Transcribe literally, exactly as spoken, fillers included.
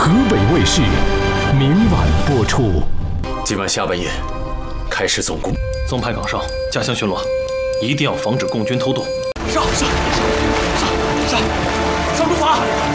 河北卫视明晚播出。 今晚下半夜开始总攻， 纵派岗上加强巡逻，一定要防止共军偷渡。 上上上上上上中法！